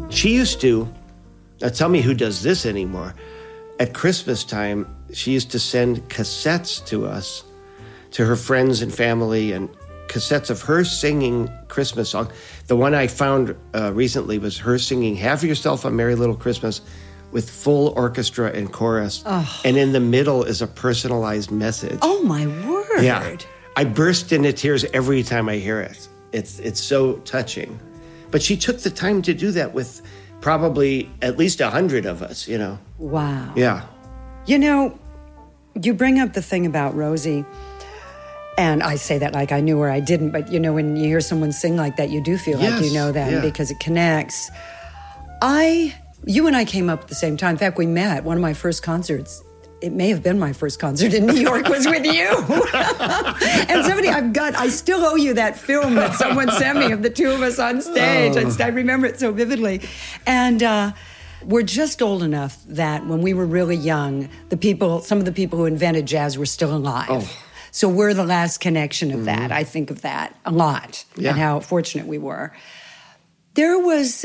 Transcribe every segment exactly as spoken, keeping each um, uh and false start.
She used to, now tell me who does this anymore. At Christmas time, she used to send cassettes to us, to her friends and family, and cassettes of her singing Christmas songs. The one I found uh, recently was her singing Have Yourself a Merry Little Christmas with full orchestra and chorus. Oh. And in the middle is a personalized message. Oh, my word. Yeah. I burst into tears every time I hear it. It's it's so touching. But she took the time to do that with probably at least a hundred of us, you know. Wow. Yeah. You know, you bring up the thing about Rosie, and I say that like I knew her, I didn't, but you know, when you hear someone sing like that, you do feel yes, like you know them yeah. because it connects. I, you and I came up at the same time. In fact, we met. One of my first concerts, it may have been my first concert in New York, was with you. And somebody, I've got, I still owe you that film that someone sent me of the two of us on stage. Oh. I, I remember it so vividly. And uh, we're just old enough that when we were really young, the people, some of the people who invented jazz were still alive. Oh. So we're the last connection of mm-hmm. that. I think of that a lot yeah. and how fortunate we were. There was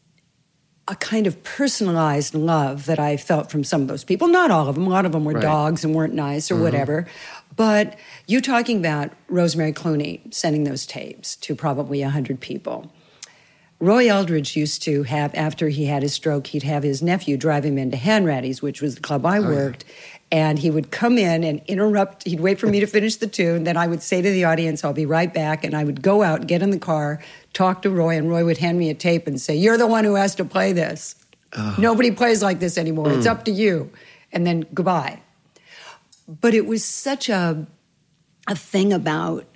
a kind of personalized love that I felt from some of those people. Not all of them. A lot of them were right. dogs and weren't nice or mm-hmm. whatever. But you talking about Rosemary Clooney sending those tapes to probably one hundred people. Roy Eldridge used to have, after he had his stroke, he'd have his nephew drive him into Hanratty's, which was the club I oh, worked. Yeah. And he would come in and interrupt. He'd wait for me to finish the tune. Then I would say to the audience, I'll be right back. And I would go out, get in the car, talk to Roy, and Roy would hand me a tape and say, you're the one who has to play this. Oh. Nobody plays like this anymore. Mm. It's up to you. And then goodbye. But it was such a, a thing about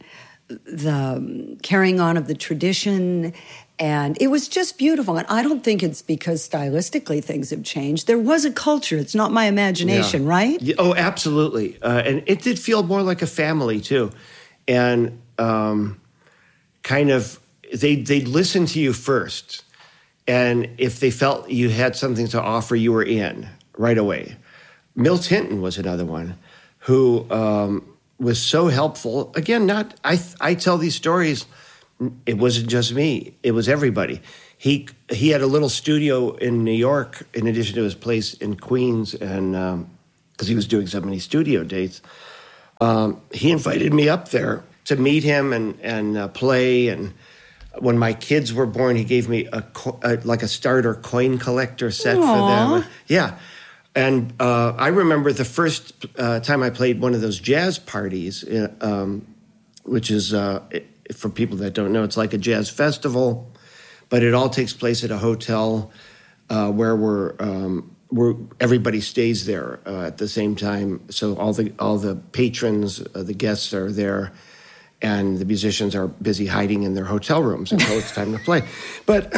the carrying on of the tradition. And it was just beautiful. And I don't think it's because stylistically things have changed. There was a culture. It's not my imagination, yeah. right? Yeah, oh, absolutely. Uh, and it did feel more like a family, too. And um, kind of, they, they'd listen to you first. And if they felt you had something to offer, you were in right away. Milt Hinton was another one who um, was so helpful. Again, not I, I tell these stories. It wasn't just me. It was everybody. He he had a little studio in New York in addition to his place in Queens, and because um, he was doing so many studio dates, um, he invited me up there to meet him and and uh, play. And when my kids were born, he gave me a, co- a like a starter coin collector set Aww. For them. Yeah, and uh, I remember the first uh, time I played one of those jazz parties, um, which is. Uh, it, For people that don't know, it's like a jazz festival, but it all takes place at a hotel uh, where we're, um, we're everybody stays there uh, at the same time. So all the all the patrons, uh, the guests are there, and the musicians are busy hiding in their hotel rooms until it's time to play. But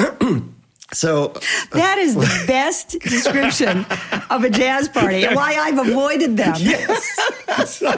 so uh, that is the best description of a jazz party, and why I've avoided them. Yes. So,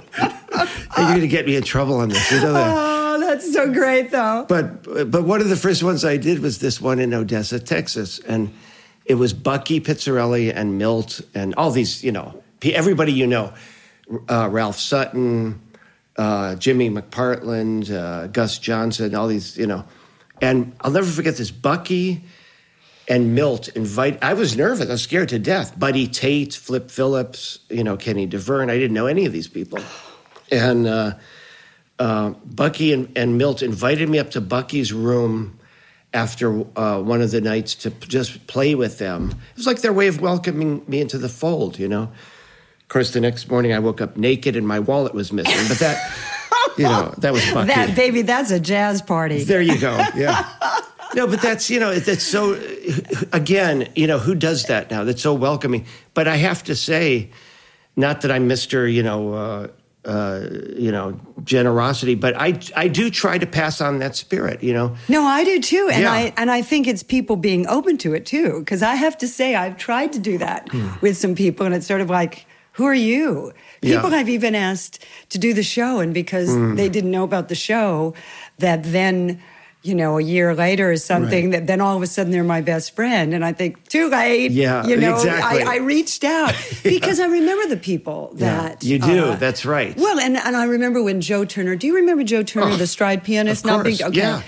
you're going to get me in trouble on this, you know that. Oh, that's so great, though. But but one of the first ones I did was this one in Odessa, Texas, and it was Bucky Pizzarelli and Milt and all these, you know, everybody you know, uh, Ralph Sutton, uh, Jimmy McPartland, uh, Gus Johnson, all these, you know, and I'll never forget this. Bucky and Milt invite. I was nervous. I was scared to death. Buddy Tate, Flip Phillips, you know, Kenny DeVerne. I didn't know any of these people. And uh, uh, Bucky and, and Milt invited me up to Bucky's room after uh, one of the nights to just play with them. It was like their way of welcoming me into the fold, you know. Of course, the next morning I woke up naked and my wallet was missing. But that, you know, that was Bucky. That, baby, that's a jazz party. There you go, yeah. No, but that's, you know, that's so, again, you know, who does that now? That's so welcoming. But I have to say, not that I'm Mister, you know, uh, uh, you know, generosity, but I, I do try to pass on that spirit, you know. No, I do too. And yeah. I and I think it's people being open to it too. Because I have to say, I've tried to do that mm. with some people, and it's sort of like, who are you? People yeah. I've even asked to do the show, and because mm. they didn't know about the show, that then, you know, a year later or something, right. that then all of a sudden they're my best friend. And I think, too late. Yeah, you know, exactly. I, I reached out yeah. because I remember the people that... Yeah, you do, uh, that's right. Well, and, and I remember when Joe Turner, do you remember Joe Turner, oh, the stride pianist? Of course, Not big, okay. yeah.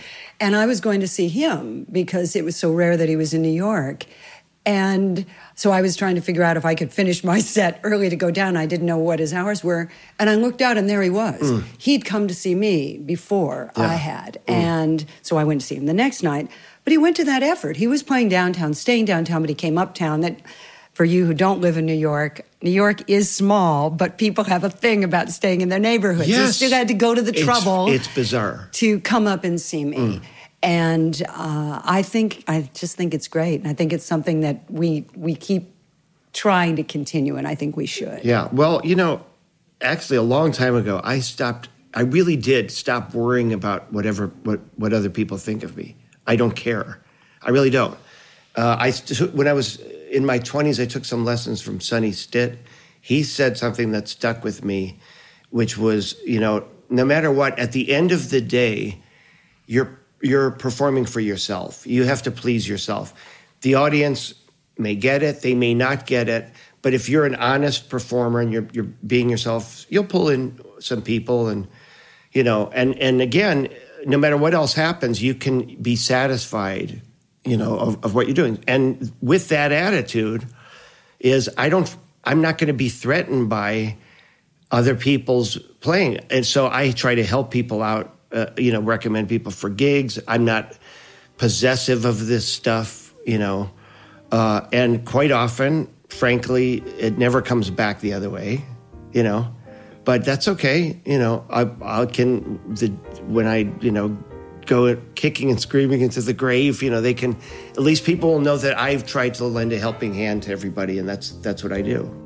And I was going to see him because it was so rare that he was in New York. And so I was trying to figure out if I could finish my set early to go down. I didn't know what his hours were. And I looked out and there he was. Mm. He'd come to see me before yeah. I had. Mm. And so I went to see him the next night. But he went to that effort. He was playing downtown, staying downtown, but he came uptown. That, for you who don't live in New York, New York is small, but people have a thing about staying in their neighborhoods. Yes. You still had to go to the trouble. It's, it's bizarre. To come up and see me. Mm. And uh, I think, I just think it's great. And I think it's something that we we keep trying to continue, and I think we should. Yeah. Well, you know, actually a long time ago, I stopped, I really did stop worrying about whatever, what, what other people think of me. I don't care. I really don't. Uh, I when I was in my twenties, I took some lessons from Sonny Stitt. He said something that stuck with me, which was, you know, no matter what, at the end of the day, you're you're performing for yourself. You have to please yourself. The audience may get it, they may not get it, but if you're an honest performer and you're you're being yourself, you'll pull in some people, and you know, and and again, no matter what else happens, you can be satisfied, you know, of, of what you're doing. And with that attitude is I don't, I'm not going to be threatened by other people's playing. And so I try to help people out, uh, you know, recommend people for gigs. I'm not possessive of this stuff, you know, uh, and quite often, frankly, it never comes back the other way, you know. But that's okay, you know. I, I can the when I you know go kicking and screaming into the grave, you know, they can at least people will know that I've tried to lend a helping hand to everybody, and that's that's what I do.